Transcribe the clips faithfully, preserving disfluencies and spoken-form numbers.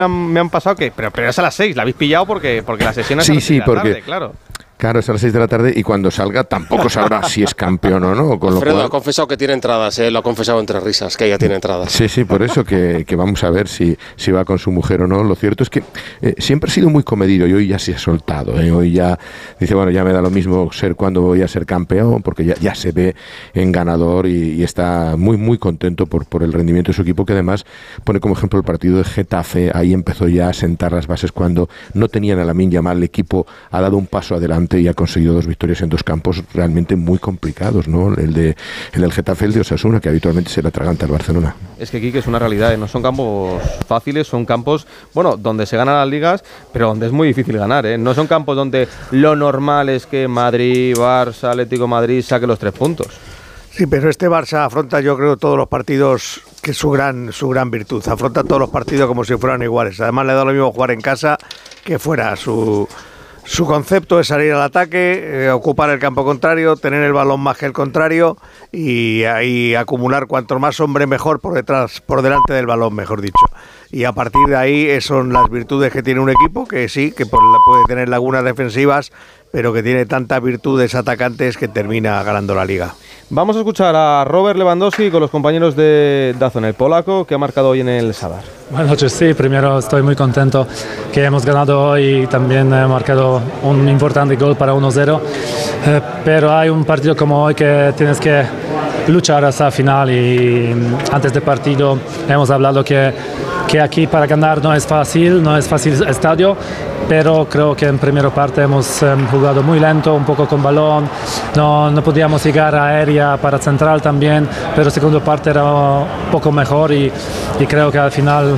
me han pasado que, pero, pero es a las seis, la habéis pillado porque, porque la sesión es sí, a las sí, seis de la porque, tarde, claro. Claro, es a las seis de la tarde y cuando salga tampoco sabrá si es campeón o no. Con Alfredo lo cual... ha confesado que tiene entradas, ¿eh? Lo ha confesado entre risas, que ella tiene entradas. Sí, sí, por eso que, que vamos a ver si, si va con su mujer o no. Lo cierto es que eh, siempre ha sido muy comedido y hoy ya se ha soltado. ¿eh? Hoy ya dice, bueno, ya me da lo mismo ser cuando voy a ser campeón, porque ya, ya se ve en ganador y, y está muy, muy contento por, por el rendimiento de su equipo, que además pone como ejemplo el partido de Getafe. Ahí empezó ya a sentar las bases cuando no tenían a Lamine Yamal. El equipo ha dado un paso adelante y ha conseguido dos victorias en dos campos realmente muy complicados, ¿no? El de el del Getafe, el de Osasuna, que habitualmente se le atraganta al Barcelona. Es que aquí que es una realidad, ¿eh? No son campos fáciles, son campos, bueno, donde se ganan las ligas, pero donde es muy difícil ganar, ¿eh? No son campos donde lo normal es que Madrid, Barça, Atlético de Madrid saque los tres puntos. Sí, pero este Barça afronta, yo creo, todos los partidos, que es su gran, su gran virtud. Afronta todos los partidos como si fueran iguales. Además, le da lo mismo jugar en casa que fuera. Su Su concepto es salir al ataque, eh, ocupar el campo contrario, tener el balón más que el contrario y ahí acumular cuanto más hombre mejor por detrás, por delante del balón, mejor dicho. Y a partir de ahí son las virtudes que tiene un equipo, que sí, que puede tener lagunas defensivas, pero que tiene tantas virtudes atacantes que termina ganando la liga. Vamos a escuchar a Robert Lewandowski con los compañeros de Dazón, el polaco, que ha marcado hoy en el Sadar. Buenas noches, sí, primero estoy muy contento que hemos ganado hoy y también he marcado un importante gol para uno cero, eh, pero hay un partido como hoy que tienes que luchar hasta el final y antes del partido hemos hablado que, que aquí para ganar no es fácil, no es fácil el estadio, pero creo que en primera parte hemos um, jugado muy lento, un poco con balón, no, no podíamos llegar a aérea para central también, pero la segunda parte era un poco mejor y, y creo que al final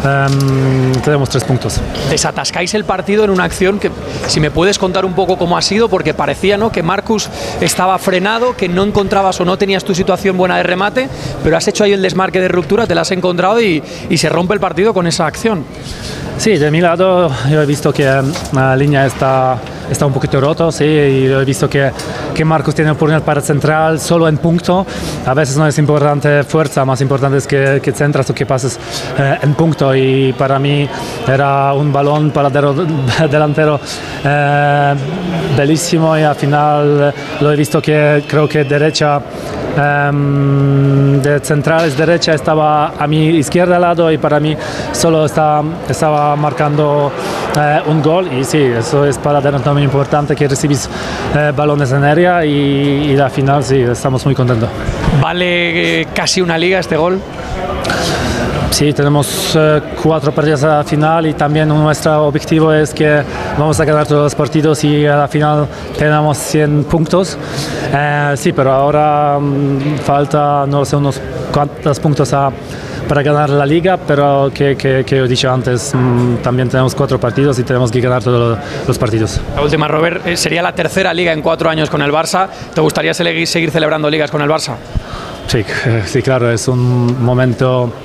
um, tenemos tres puntos. Desatascáis el partido en una acción que, si me puedes contar un poco cómo ha sido, porque parecía, ¿no?, que Marcus estaba frenado, que no encontrabas o no tenías tu situación buena de remate, pero has hecho ahí el desmarque de ruptura, te la has encontrado y, y se rompe el partido con esa acción. Sí, de mi lado yo he visto que la línea está, está un poquito roto, sí, y he visto que, que Marcus tiene oportunidad para central solo en punto. A veces no es importante fuerza, más importante es que, que centras o que pases eh, en punto, y para mí era un balón para el delantero eh, bellísimo, y al final lo he visto que creo que derecha Um, de centrales derecha estaba a mi izquierda lado y para mí solo está, estaba marcando uh, un gol, y sí, eso es para delantero muy importante, que recibís uh, balones en área, y, y al final sí, estamos muy contentos. ¿Vale eh, casi una liga este gol? Sí, tenemos uh, cuatro partidos a la final y también nuestro objetivo es que vamos a ganar todos los partidos y a la final tenemos cien puntos. Uh, sí, pero ahora um, falta, no sé, unos cuantos puntos a, para ganar la liga, pero que, que, que he dicho antes, um, también tenemos cuatro partidos y tenemos que ganar todos los partidos. La última, Robert, eh, sería la tercera liga en cuatro años con el Barça. ¿Te gustaría seguir, seguir celebrando ligas con el Barça? Sí, sí, claro, es un momento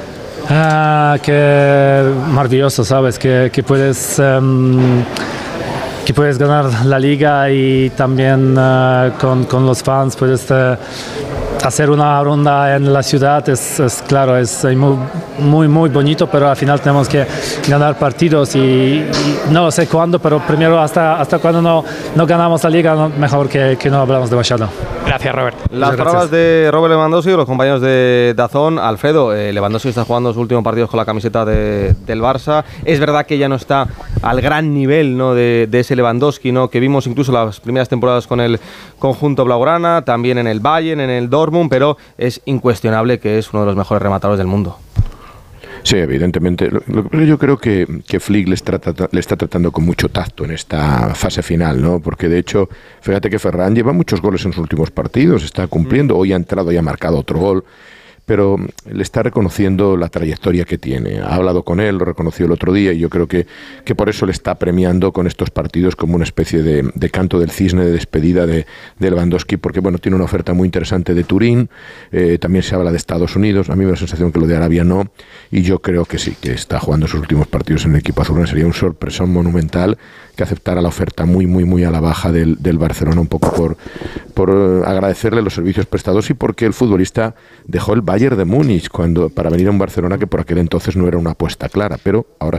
Ah, que maravilloso, sabes, que, que puedes um, que puedes ganar la liga y también uh, con, con los fans puedes uh, hacer una ronda en la ciudad. Es, es claro, es muy, muy muy bonito, pero al final tenemos que ganar partidos y, y no sé cuándo, pero primero hasta, hasta cuando no, no ganamos la liga, no, mejor que, que no hablamos demasiado. Gracias, Robert. Las Muchas palabras gracias. de Robert Lewandowski y los compañeros de Dazón. Alfredo, eh, Lewandowski está jugando sus últimos partidos con la camiseta de, del Barça. Es verdad que ya no está al gran nivel, ¿no?, de, de ese Lewandowski, ¿no?, que vimos incluso las primeras temporadas con el conjunto blaugrana, también en el Bayern, en el Dortmund, pero es incuestionable que es uno de los mejores rematadores del mundo. Sí, evidentemente. Lo, lo, yo creo que, que Flick le está, le está tratando con mucho tacto en esta fase final, ¿no? Porque de hecho, fíjate que Ferran lleva muchos goles en sus últimos partidos, está cumpliendo, hoy ha entrado y ha marcado otro gol, pero le está reconociendo la trayectoria que tiene. Ha hablado con él, lo reconoció el otro día, y yo creo que, que por eso le está premiando con estos partidos como una especie de, de canto del cisne, de despedida de, de Lewandowski, porque bueno, tiene una oferta muy interesante de Turín, eh, también se habla de Estados Unidos, a mí me da la sensación que lo de Arabia no, y yo creo que sí, que está jugando sus últimos partidos en el equipo azulgrana. Sería un sorpresón monumental que aceptara la oferta muy, muy, muy a la baja del, del Barcelona, un poco por, por agradecerle los servicios prestados y porque el futbolista dejó el Bayern de Múnich cuando, para venir a un Barcelona que por aquel entonces no era una apuesta clara, pero ahora